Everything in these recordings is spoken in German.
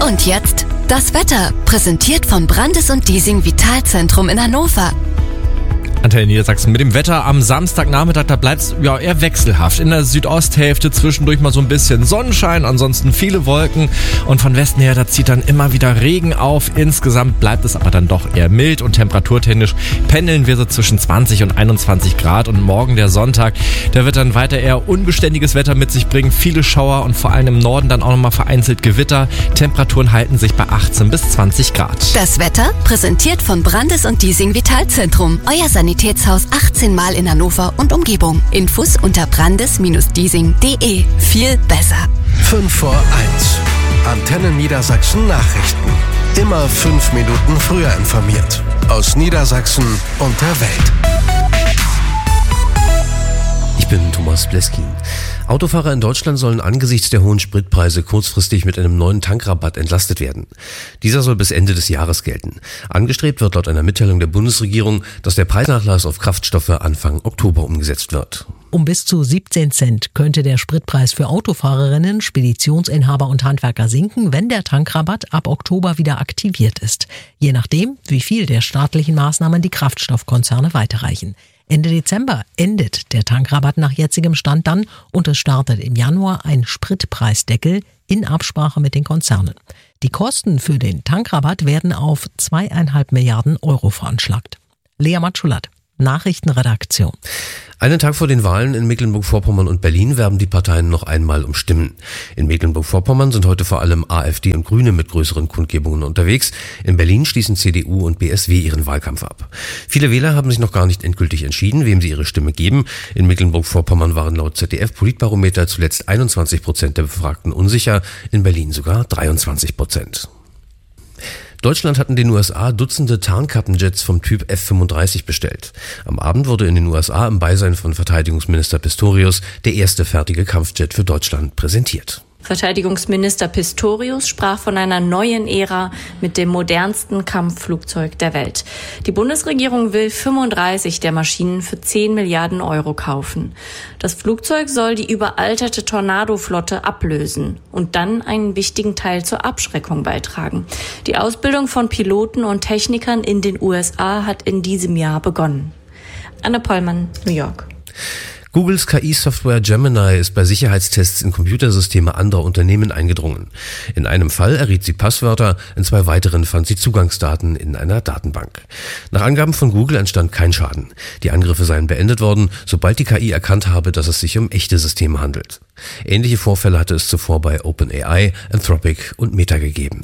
Und jetzt das Wetter, präsentiert von Brandes & Diesing Vitalzentrum in Hannover. Antenne Niedersachsen mit dem Wetter am Samstagnachmittag, da bleibt es eher wechselhaft. In der Südosthälfte zwischendurch mal so ein bisschen Sonnenschein, ansonsten viele Wolken und von Westen her, da zieht dann immer wieder Regen auf. Insgesamt bleibt es aber dann doch eher mild und temperaturtechnisch pendeln wir so zwischen 20 und 21 Grad. Und morgen der Sonntag, der wird dann weiter eher unbeständiges Wetter mit sich bringen. Viele Schauer und vor allem im Norden dann auch nochmal vereinzelt Gewitter. Temperaturen halten sich bei 18 bis 20 Grad. Das Wetter, präsentiert von Brandes & Diesing Vitalzentrum. Euer Sanitätshaus 18 Mal in Hannover und Umgebung. Infos unter brandes-diesing.de. Viel besser. 5 vor 1. Antenne Niedersachsen Nachrichten. Immer 5 Minuten früher informiert. Aus Niedersachsen und der Welt. Ich bin Thomas Bleskin. Autofahrer in Deutschland sollen angesichts der hohen Spritpreise kurzfristig mit einem neuen Tankrabatt entlastet werden. Dieser soll bis Ende des Jahres gelten. Angestrebt wird laut einer Mitteilung der Bundesregierung, dass der Preisnachlass auf Kraftstoffe Anfang Oktober umgesetzt wird. Um bis zu 17 Cent könnte der Spritpreis für Autofahrerinnen, Speditionsinhaber und Handwerker sinken, wenn der Tankrabatt ab Oktober wieder aktiviert ist. Je nachdem, wie viel der staatlichen Maßnahmen die Kraftstoffkonzerne weiterreichen. Ende Dezember endet der Tankrabatt nach jetzigem Stand dann und es startet im Januar ein Spritpreisdeckel in Absprache mit den Konzernen. Die Kosten für den Tankrabatt werden auf 2,5 Milliarden Euro veranschlagt. Lea Matschulat, Nachrichtenredaktion. Einen Tag vor den Wahlen in Mecklenburg-Vorpommern und Berlin werben die Parteien noch einmal um Stimmen. In Mecklenburg-Vorpommern sind heute vor allem AfD und Grüne mit größeren Kundgebungen unterwegs. In Berlin schließen CDU und BSW ihren Wahlkampf ab. Viele Wähler haben sich noch gar nicht endgültig entschieden, wem sie ihre Stimme geben. In Mecklenburg-Vorpommern waren laut ZDF-Politbarometer zuletzt 21% der Befragten unsicher, in Berlin sogar 23%. Deutschland hat in den USA Dutzende Tarnkappenjets vom Typ F-35 bestellt. Am Abend wurde in den USA im Beisein von Verteidigungsminister Pistorius der erste fertige Kampfjet für Deutschland präsentiert. Verteidigungsminister Pistorius sprach von einer neuen Ära mit dem modernsten Kampfflugzeug der Welt. Die Bundesregierung will 35 der Maschinen für 10 Milliarden Euro kaufen. Das Flugzeug soll die überalterte Tornado-Flotte ablösen und dann einen wichtigen Teil zur Abschreckung beitragen. Die Ausbildung von Piloten und Technikern in den USA hat in diesem Jahr begonnen. Anne Pollmann, New York. Googles KI-Software Gemini ist bei Sicherheitstests in Computersysteme anderer Unternehmen eingedrungen. In einem Fall erriet sie Passwörter, in 2 weiteren fand sie Zugangsdaten in einer Datenbank. Nach Angaben von Google entstand kein Schaden. Die Angriffe seien beendet worden, sobald die KI erkannt habe, dass es sich um echte Systeme handelt. Ähnliche Vorfälle hatte es zuvor bei OpenAI, Anthropic und Meta gegeben.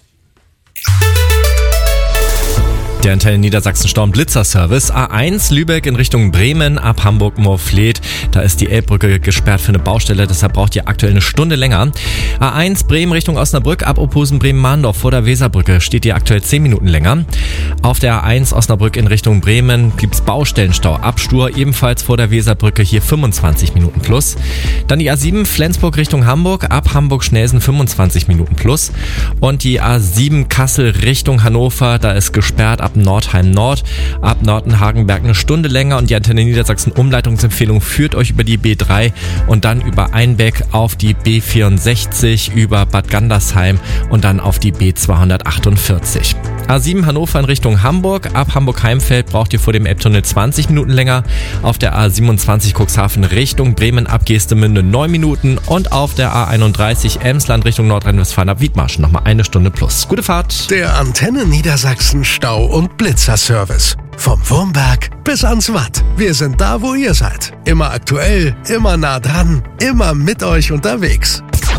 Der Antenne Niedersachsen Sturmblitzer-Service. A1 Lübeck in Richtung Bremen ab Hamburg-Moorfleet. Da ist die Elbbrücke gesperrt für eine Baustelle, deshalb braucht ihr aktuell eine Stunde länger. A1 Bremen Richtung Osnabrück ab Ophusen Bremen-Mahndorf vor der Weserbrücke steht ihr aktuell 10 Minuten länger. Auf der A1 Osnabrück in Richtung Bremen gibt's Baustellenstau ab Stur, ebenfalls vor der Weserbrücke hier 25 Minuten plus. Dann die A7 Flensburg Richtung Hamburg ab Hamburg-Schnelsen 25 Minuten plus. Und die A7 Kassel Richtung Hannover, da ist gesperrt ab Nordheim Nord, ab Nortenhagenberg eine Stunde länger und die Antenne Niedersachsen Umleitungsempfehlung führt euch über die B3 und dann über Einbeck auf die B64, über Bad Gandersheim und dann auf die B248. A7 Hannover in Richtung Hamburg, ab Hamburg-Heimfeld braucht ihr vor dem Elbtunnel 20 Minuten länger, auf der A27 Cuxhaven Richtung Bremen ab Geestemünde 9 Minuten und auf der A31 Emsland Richtung Nordrhein-Westfalen ab Wiedmarschen nochmal 1 Stunde plus. Gute Fahrt! Der Antenne Niedersachsen Stau- und Blitzer-Service. Vom Wurmberg bis ans Watt. Wir sind da, wo ihr seid. Immer aktuell, immer nah dran, immer mit euch unterwegs.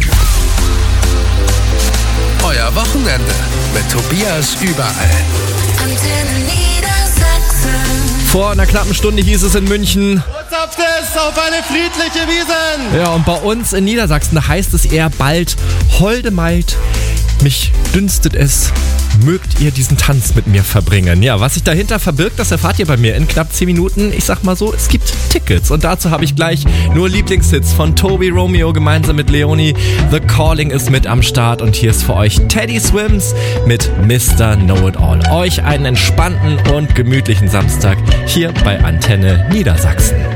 Euer Wochenende mit Tobias überall. Antenne Niedersachsen. Vor einer knappen Stunde hieß es in München: Zapft es auf eine friedliche Wiesn! Ja, und bei uns in Niedersachsen heißt es eher bald: Holde Maid, mich dünstet es, mögt ihr diesen Tanz mit mir verbringen. Ja, was sich dahinter verbirgt, das erfahrt ihr bei mir in knapp 10 Minuten. Ich sag mal so, es gibt Tickets und dazu habe ich gleich nur Lieblingshits von Toby Romeo gemeinsam mit Leonie. The Calling ist mit am Start und hier ist für euch Teddy Swims mit Mr. Know-It-All. Euch einen entspannten und gemütlichen Samstag hier bei Antenne Niedersachsen.